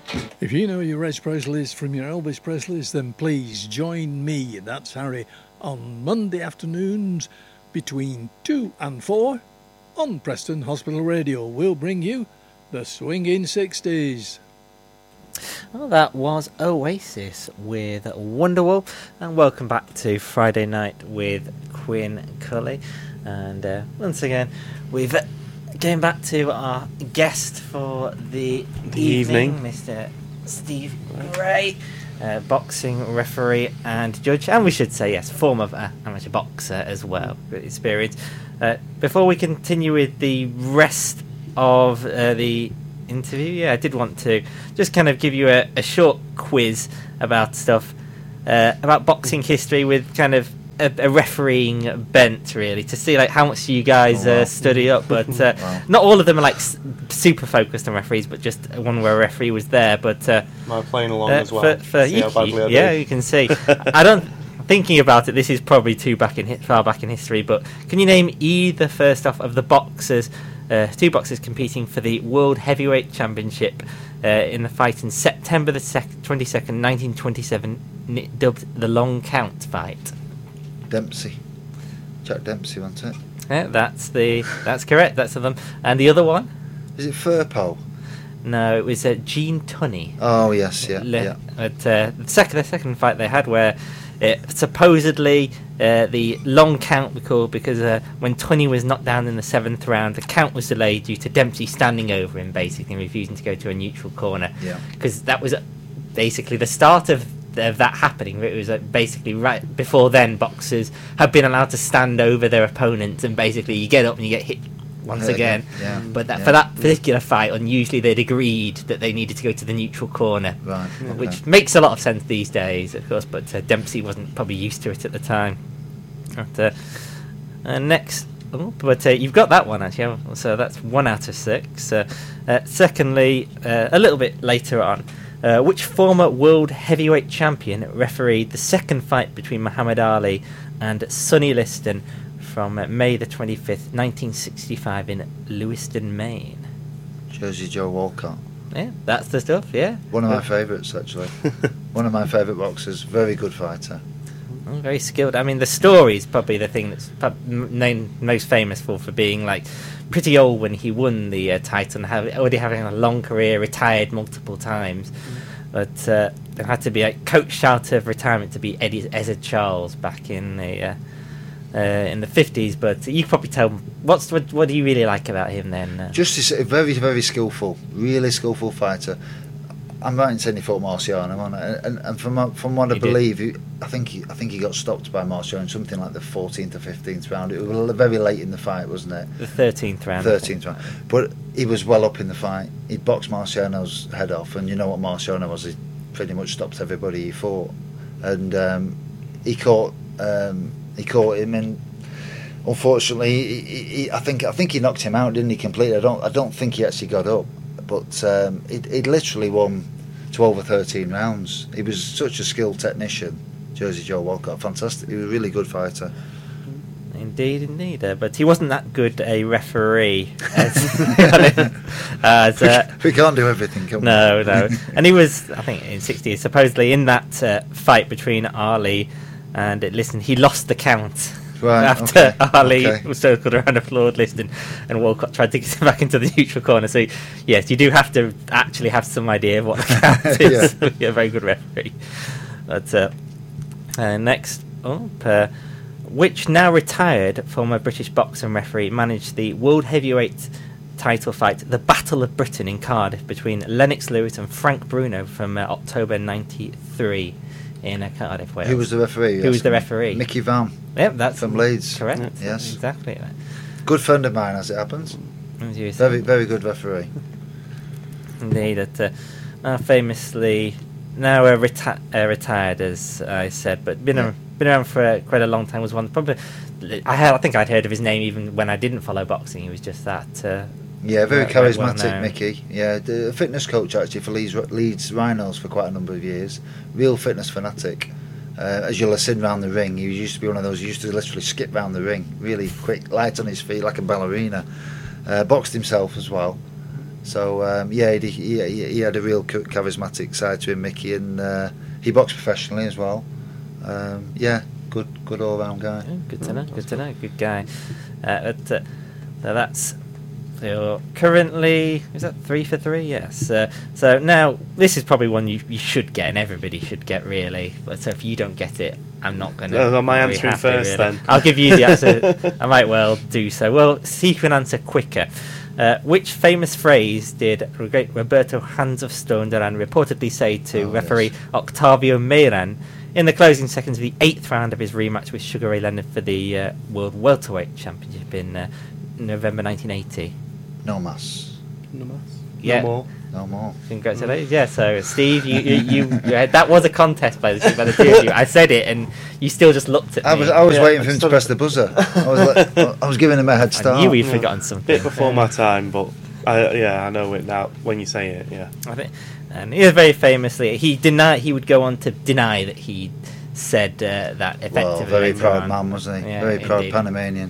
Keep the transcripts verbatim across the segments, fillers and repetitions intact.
If you know your Reg Presleys from your Elvis Presleys, then please join me, that's Harry, on Monday afternoons between two and four on Preston Hospital Radio. We'll bring you the Swinging sixties. Well, that was Oasis with Wonderwall, and welcome back to Friday Night with Quinn Cully. And uh, once again, we've uh, going back to our guest for the, the evening, evening, Mister Steve Gray, uh, boxing referee and judge, and we should say, yes, former uh, amateur boxer as well, good experience. Uh, before we continue with the rest of uh, the interview, yeah, I did want to just kind of give you a, a short quiz about stuff, uh, about boxing history with kind of a, a refereeing bent, really, to see like how much you guys oh, wow. uh, study up. But uh, wow. not all of them are like s- super focused on referees, but just one where a referee was there. But uh, am I playing along uh, as well? For, for see you, how badly I yeah, do. you can see. I don't. Thinking about it, this is probably too back in far back in history. But can you name either first off of the boxers? Uh, two boxers competing for the World Heavyweight Championship uh, in the fight in September the sec- twenty-second, nineteen twenty-seven, n- dubbed the Long Count fight. Dempsey. Jack Dempsey, wasn't it? Yeah, that's the that's correct. That's of them. And the other one? Is it Furpo? No, it was uh, Gene Tunney. Oh yes, yeah. Le- yeah. At uh, the second the second fight they had, where it, supposedly uh, the long count we call because uh, when Tunney was knocked down in the seventh round, the count was delayed due to Dempsey standing over him, basically and refusing to go to a neutral corner. Yeah. Because that was uh, basically the start of. of that happening. It was uh, basically right before then boxers had been allowed to stand over their opponents, and basically you get up and you get hit once yeah, again. Yeah, but that, yeah. for that particular fight, unusually they'd agreed that they needed to go to the neutral corner, right, okay. which makes a lot of sense these days, of course. But uh, Dempsey wasn't probably used to it at the time. But, uh, uh, next, oh, but uh, you've got that one actually, so that's one out of six. Uh, uh, secondly, uh, a little bit later on. Uh, which former world heavyweight champion refereed the second fight between Muhammad Ali and Sonny Liston from uh, May the twenty-fifth, nineteen sixty-five in Lewiston, Maine? Jersey Joe Walcott. Yeah, that's the stuff, yeah. One of my favourites, actually. One of my favourite boxers. Very good fighter. Oh, very skilled. I mean, the story is probably the thing that's known most famous for, for being like pretty old when he won the uh, title and have, already having a long career, retired multiple times. Mm. But uh, there had to be like coached out of retirement to be Eddie Ezzard Charles back in the uh, uh, in the fifties. But you could probably tell what's what, what do you really like about him then? Uh? Just a very very skillful, really skillful fighter. I'm right in saying he fought Marciano, aren't I? And, and from from what I he believe, he, I think he, I think he got stopped by Marciano in something like the fourteenth or fifteenth round. It was very late in the fight, wasn't it? The thirteenth round. Thirteenth round, but he was well up in the fight. He boxed Marciano's head off, and you know what Marciano was? He pretty much stopped everybody he fought, and um, he caught um, he caught him, and unfortunately, he, he, he, I think I think he knocked him out, didn't he? Completely. I don't I don't think he actually got up. But um, he'd, he'd literally won twelve or thirteen rounds. He was such a skilled technician, Jersey Joe Walcott. Fantastic. He was a really good fighter. Indeed, indeed. Uh, but he wasn't that good a referee. As, as, uh, we can't do everything, can we? No, no. And he was, I think, in sixties, supposedly in that uh, fight between Ali and, uh, listen, he lost the count. Right, after okay, Ali okay. was circled around a floored list and, and Walcott tried to get him back into the neutral corner. So, yes, you do have to actually have some idea of what the count is. Yeah. You're a very good referee. But uh, uh, next up, uh, which now retired former British boxer and referee managed the World Heavyweight title fight, the Battle of Britain in Cardiff, between Lennox Lewis and Frank Bruno from uh, October ninety-three in uh, Cardiff, Wales. Who was the referee? Who was the referee? Mickey Vann. Yep, that's from Leeds. Correct. Yeah, yes, exactly. Good friend of mine, as it happens. As very, very good referee. Indeed, that uh, uh, famously now uh, reti- uh, retired, as I said, but been yeah. a, been around for uh, quite a long time. Was one probably I, had, I think I'd heard of his name even when I didn't follow boxing. He was just that. Uh, yeah, very uh, charismatic, well Mickey. Yeah, the fitness coach actually for Leeds, Leeds Rhinos for quite a number of years. Real fitness fanatic. Uh, as you'll have seen round the ring, he used to be one of those who used to literally skip round the ring, really quick, light on his feet, like a ballerina. Uh, boxed himself as well. So um, yeah, he, he, he had a real charismatic side to him, Mickey, and uh, he boxed professionally as well. Um, yeah, good, good all-round guy. Yeah, good to know. Good to know. Good guy. Uh, but, uh, so that's so currently is that three for three? Yes. Uh, so now this is probably one you, you should get, and everybody should get really. But so if you don't get it, I'm not going to. Oh, am I answering happy, first really. then? I'll give you the answer. I might well do so. Well, see if you can answer quicker. Uh, which famous phrase did Roberto Hands of Stone Duran reportedly say to Oh, referee yes. Octavio Meiran in the closing seconds of the eighth round of his rematch with Sugar Ray Leonard for the uh, World Welterweight Championship in uh, November nineteen eighty? No mas, No more. Yeah. No more. no more. Congratulations. Yeah, so Steve, you, you, you, you had, that was a contest by the, by the two of you. I said it and you still just looked at I me. was I was Yeah, waiting I for him to still- press the buzzer. I was like, I was giving him a head I start. knew he'd Yeah. forgotten something. Bit before Yeah. my time, but I, yeah, I know it now when you say it. Yeah. I think, and he was very famously, he denied, he would go on to deny that he said uh, that effectively. Well, very later proud on. man, wasn't he? Yeah, Very proud indeed. Panamanian.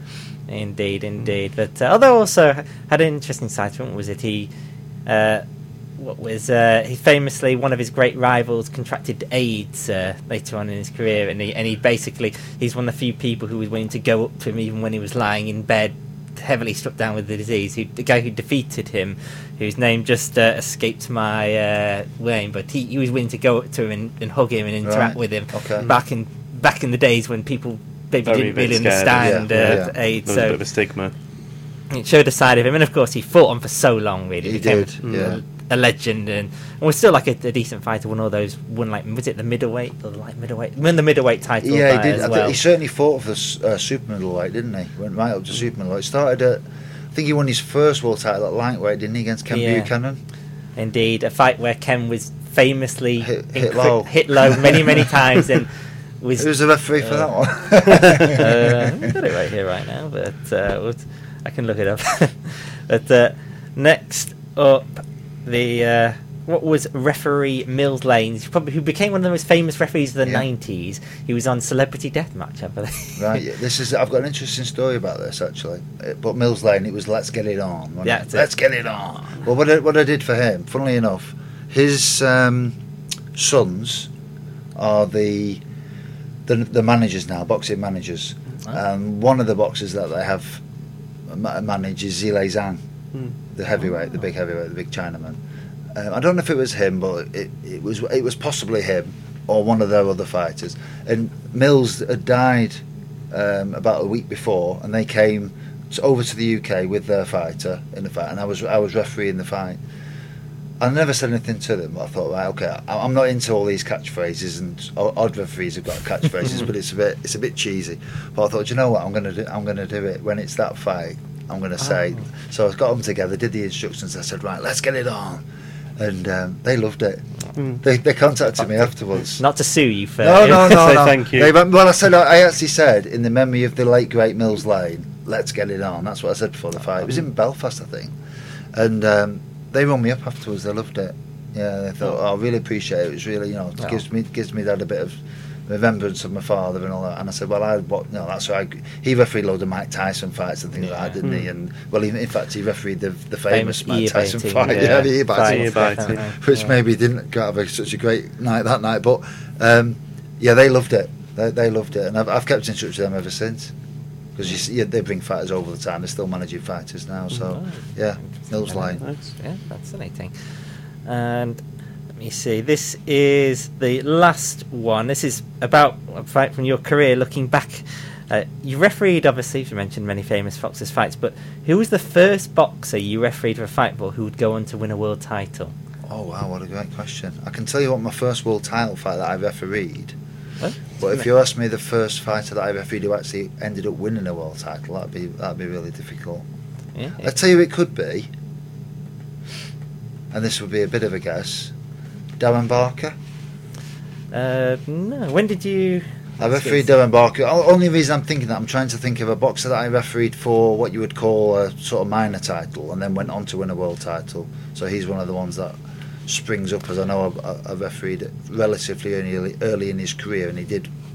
Indeed, indeed. But uh, although also had an interesting side to him was that he, uh, what was uh, he famously one of his great rivals contracted AIDS uh, later on in his career, and he and he basically he's one of the few people who was willing to go up to him even when he was lying in bed, heavily struck down with the disease. Who, the guy who defeated him, whose name just uh, escaped my uh, name, but he, he was willing to go up to him and, and hug him and interact Right. with him. Okay. Back in back in the days when people maybe Very didn't bit really scared. understand Yeah, uh, yeah. AIDS. There was So a bit of a stigma. it showed a side of him, and of course he fought on for so long. Really, He became did, a, yeah. a legend, and, and was still like a, a decent fighter. One of those, won like was it the middleweight or the light middleweight? Won the middleweight title. Yeah, by he did. as I well. think he certainly fought for the s- uh, super middleweight, didn't he? Went right up to super middleweight. Started at, I think he won his first world title at lightweight, didn't he, against Ken Yeah. Buchanan? Indeed, a fight where Ken was famously Hit- hit incre- low. hit low many many times, and was Who's the referee for Uh, that one? uh, I've got it right here right now, but uh, we'll t- I can look it up. But uh, next up, the uh, what was referee Mills Lane, probably who became one of the most famous referees of the Yeah. nineties. He was on Celebrity Deathmatch, I believe. Right, yeah, this is. I've got an interesting story about this actually. Uh, But Mills Lane, it was "Let's Get It On." wasn't Yeah, it? that's it. Let's get it on. Well, what I, what I did for him, funnily enough, his um, sons are the, the the managers now, boxing managers. Oh. And one of the boxers that they have ma- managed is Zile Zhang, Hmm. the heavyweight, the big heavyweight, the big Chinaman. Um, I don't know if it was him, but it, it was it was possibly him or one of their other fighters. And Mills had died um, about a week before, and they came t- over to the U K with their fighter in the fight, and I was I was refereeing the fight. I never said anything to them, but I thought, right, okay, I- I'm not into all these catchphrases, and o- odd referees have got catchphrases, but it's a bit it's a bit cheesy. But I thought, you know what, I'm gonna do I'm gonna do it when it's that fight. I'm gonna say. Oh. So I got them together, did the instructions. I said, right, let's get it on, and um, they loved it. Mm. They they contacted me afterwards. Not to sue you for No, no, no, Say no. thank you. They went- well, I said I actually said in the memory of the late great Mills Lane, let's get it on. That's what I said before the fight. It was in Belfast, I think, and um, they rung me up afterwards. They loved it. Yeah, they thought, oh, I really appreciate it. It was really, you know, it Oh. gives me gives me that a bit of remembrance of my father and all that. And I said, well, I what? No, that's right. He refereed loads of Mike Tyson fights and things Yeah. like that, didn't he? Mm. And well, he, in fact, he refereed the the famous, Famous Mike ear Tyson biting, fight. yeah. Yeah, the ear biting Ear biting. which Yeah. maybe didn't have a, such a great night that night, but um, yeah, they loved it. They, they loved it, and I've, I've kept in touch with them ever since. Because you see, yeah, they bring fighters over the time. They're still managing fighters now, so Oh, yeah, interesting. Mills Lane. Nice. Yeah, fascinating. And let me see. This is the last one. This is about a fight from your career. Looking back, uh, you refereed. Obviously, you mentioned many famous Foxes fights, but who was the first boxer you refereed for a fight for who would go on to win a world title? Oh wow, what a great question! I can tell you what my first world title fight that I refereed. Huh? But if you ask me the first fighter that I refereed who actually ended up winning a world title, that'd be that'd be really difficult. Yeah, I tell you, it could be, and this would be a bit of a guess. Darren Barker. Uh, no. When did you? I refereed Darren Barker. O- Only reason I'm thinking that, I'm trying to think of a boxer that I refereed for what you would call a sort of minor title, and then went on to win a world title. So he's one of the ones that springs up, as I know I, I refereed relatively early, early in his career, and he did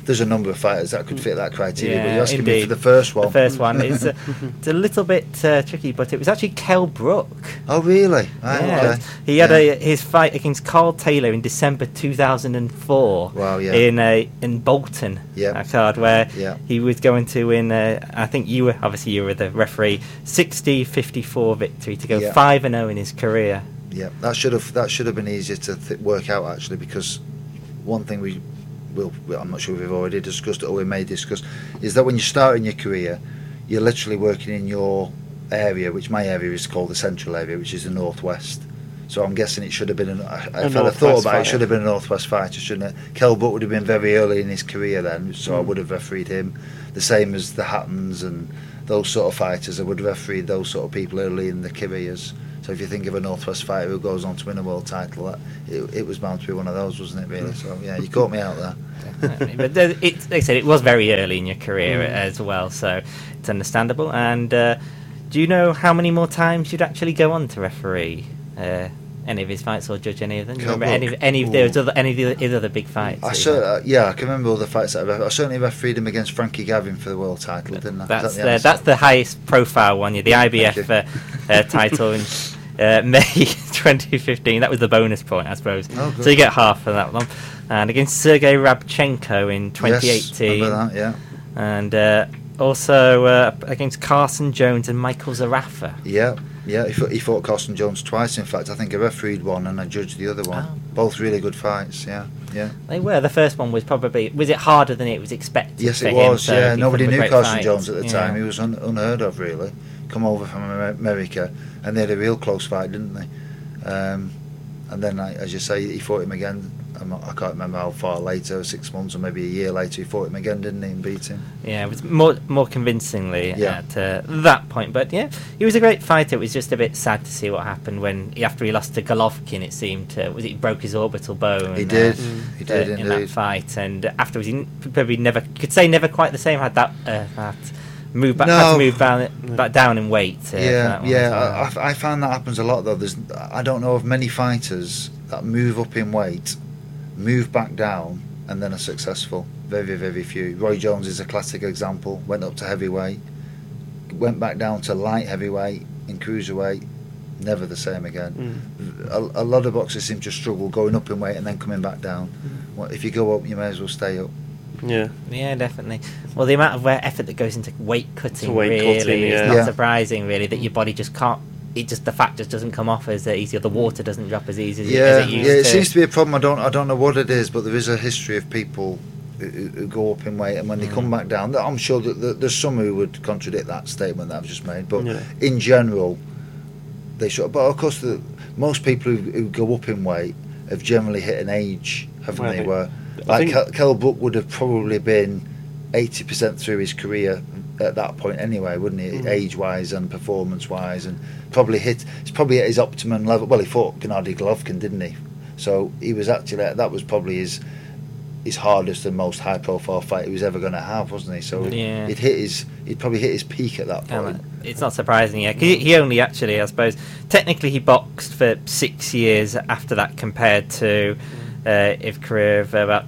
there's a number of fighters that could fit that criteria. Yeah, but you're asking indeed. me for the first one. The first one is a, it's a little bit uh, tricky, but it was actually Kell Brook. Oh, really? Right, Yeah. okay. He had Yeah. a, his fight against Carl Taylor in December two thousand four. Wow, yeah. In a in Bolton, Yeah. a card where Yeah. he was going to win. Uh, I think you were obviously you were the referee. sixty fifty-four victory to go Yeah. five and zero in his career. Yeah, that should have that should have been easier to th- work out actually, because one thing we will I'm not sure if we've already discussed it or we may discuss is that when you start in your career, you're literally working in your area, which my area is called the central area, which is the northwest. So I'm guessing it should have been an, I, if I'd have thought northwest about it, it fighter. should have been a northwest fighter, shouldn't it? Kell Brook would have been very early in his career then, so I would have refereed him. The same as the Hattons and those sort of fighters, I would have refereed those sort of people early in their careers. So if you think of a Northwest fighter who goes on to win a world title, that, it, it was bound to be one of those, wasn't it, really? So, yeah, you caught me out there. Definitely. But there- it, like I said, it was very early in your career as well, so it's understandable. And uh, do you know how many more times you'd actually go on to referee uh, any of his fights or judge any of them? Do you Kell remember any, Brook? any of those other any of the his other big fights? I that he cer- had? uh, yeah, I can remember all the fights that I ref- I certainly refereed him against Frankie Gavin for the world title, didn't I? That's Is that the, answer? that's the highest profile one, yeah, the I B F Thank uh, uh, title in uh, May twenty fifteen. That was the bonus point, I suppose. Oh, good. So you get half for that one. And against Sergei Rabchenko in twenty eighteen. Yes, remember that, yeah. And uh, also uh, against Carson Jones and Michael Zarafa. Yeah, yeah, he fought, he fought Carson Jones twice, in fact. I think I refereed one and I judged the other one. Oh. Both really good fights, yeah, yeah. They were. The first one was probably was it harder than it was expected? Yes, for it him, was, so yeah. he Nobody put him a knew great Carson fight. Jones at the Yeah. time. He was un- unheard of, really. Come over from Amer- America, and they had a real close fight, didn't they? Um, and then, I, as you say, he fought him again. I'm not, I can't remember how far later, six months or maybe a year later, he fought him again, didn't he, and beat him. Yeah, it was more more convincingly Yeah. at uh, that point. But yeah, he was a great fighter. It was just a bit sad to see what happened when he, after he lost to Golovkin. It seemed to, was it he broke his orbital bone. He did, uh, he did uh, in that indeed. fight, and afterwards he n- probably never could say never quite the same. Had that uh, that move back, No. had to move down, back down in weight. Uh, for Yeah, that one yeah. as well. I, I f- I find that happens a lot though. There's, I don't know of many fighters that move up in weight, move back down, and then are successful. Very, very few. Roy Jones is a classic example. Went up to heavyweight, went back down to light heavyweight and cruiserweight. Never the same again. A, a lot of boxers seem to struggle going up in weight and then coming back down. Well, if you go up, you may as well stay up. Yeah. Yeah, definitely. Well, the amount of uh, effort that goes into weight cutting To weight really cutting, is yeah. not Yeah. surprising. Really, that your body just can't. It just the fat just doesn't come off as uh, easy, or the water doesn't drop as easy as, it, Yeah, as it used yeah. It to. seems to be a problem. I don't, I don't know what it is, but there is a history of people who, who go up in weight and when they come back down. I'm sure that that there's some who would contradict that statement that I've just made, but Yeah. in general, they should. But of course, the, most people who, who go up in weight have generally hit an age, haven't Well, I they? think- Where I like think- Kell, Kell Brook would have probably been eighty percent through his career at that point anyway, wouldn't he? Mm. Age-wise and performance-wise, and probably hit. It's probably at his optimum level. Well, he fought Gennady Golovkin, didn't he? So he was actually that was probably his his hardest and most high-profile fight he was ever going to have, wasn't he? So Yeah. he'd hit his he'd probably hit his peak at that Um, point. it's not surprising, yeah. 'Cause he, he only actually, I suppose, technically he boxed for six years after that, compared to uh, his career of about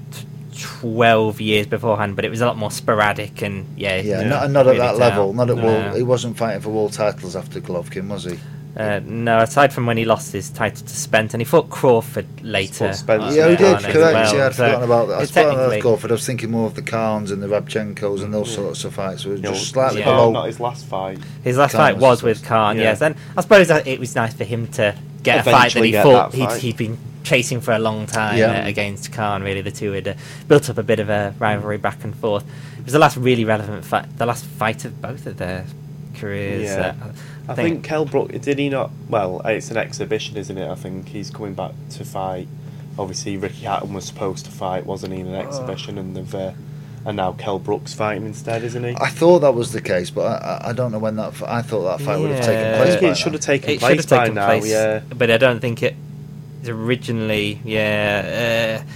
twelve years beforehand. But it was a lot more sporadic, and yeah, Yeah, Yeah. Not, not at really that down. level. Not at No. world. He wasn't fighting for world titles after Golovkin, was he? Uh, no, aside from when he lost his title to Spence, and he fought Crawford later. Fought Spence, uh, Yeah, he did. on Correct. as well. Yeah, I'd So forgotten about that. I was it's forgotten about technically- Crawford. I was thinking more of the Khans and the Rabchenkos and those sorts of fights. Were You know, just slightly yeah. below. Not his last fight. His last Khan fight was was supposed with to- Khan, yeah. yes, and I suppose that it was nice for him to get a fight that Eventually he get thought that he'd, fight. he'd been chasing for a long time Yeah. uh, against Khan. Really, the two had uh, built up a bit of a rivalry back and forth. It was the last really relevant fight, the last fight of both of their careers. Yeah. Uh, I think Kell Brook, did he not? Well, it's an exhibition, isn't it? I think he's coming back to fight. Obviously, Ricky Hatton was supposed to fight, wasn't he, in an exhibition, and they've, uh, and now Kell Brook's fighting instead, isn't he? I thought that was the case, but I, I- I don't know when that. f- I thought that fight would have taken Yeah. I place. think by it should now. have taken it should place have by taken now. place, Yeah, but I don't think it originally. Yeah. Uh,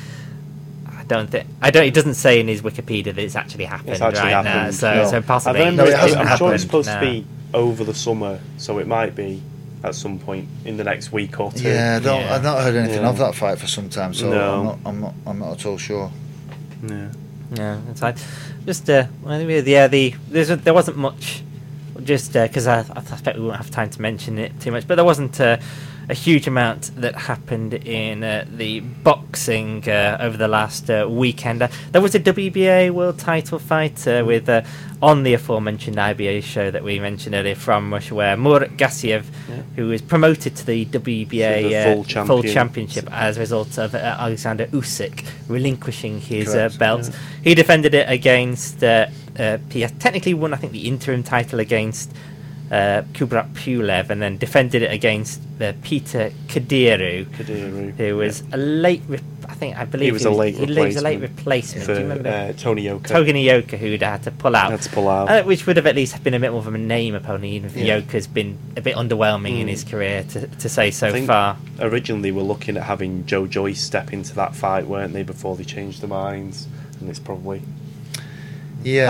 I don't think. I don't. It doesn't say in his Wikipedia that it's actually happened It's actually right now. happened. So, No. so I possibly. remember. No, it it- hasn't I'm sure happened. it's supposed No. to be over the summer, so it might be at some point in the next week or two. Yeah, I don't, Yeah. I've not heard anything Yeah. of that fight for some time, so No. I'm not. I'm not. I'm not at all sure. Yeah. Yeah, it's like just uh, well, yeah, the there's there wasn't much, just because uh, I, I suspect we won't have time to mention it too much, but there wasn't uh, a huge amount that happened in uh, the boxing uh, over the last uh, weekend. Uh, there was a W B A world title fight uh, with uh, on the aforementioned I B A show that we mentioned earlier from Russia, where Murat Gassiev, yeah. who was promoted to the W B A so the full, uh, champion. full championship as a result of uh, Alexander Usyk relinquishing his uh, belt. Yeah. He defended it against, uh, uh, he technically won, I think, the interim title against uh, Kubrat Pulev, and then defended it against uh, Peter Kadiru, Kadiru, who was yeah. a late, re- I think, I believe he was, he was a late he replacement. was a late replacement. For, Do you remember? Uh, Tony Yoka. Tony Yoka, who'd had to pull out. Had to pull out. Uh, which would have at least been a bit more of a name opponent, even if yeah. Yoka's been a bit underwhelming mm. in his career, to, to say so I think far. Originally, we're looking at having Joe Joyce step into that fight, weren't they, before they changed their minds? And it's probably... Yeah.